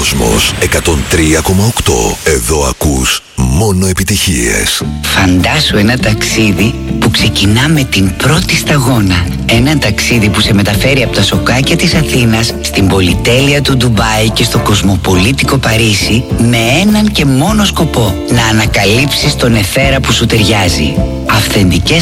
Κόσμος 103,8. Εδώ ακούς μόνο επιτυχίες. Φαντάσου ένα ταξίδι που ξεκινά με την πρώτη σταγόνα. Ένα ταξίδι που σε μεταφέρει από τα σοκάκια της Αθήνας στην πολυτέλεια του Ντουμπάι και στο κοσμοπολίτικο Παρίσι, με έναν και μόνο σκοπό: να ανακαλύψεις τον εθέρα που σου ταιριάζει. Αυθεντικές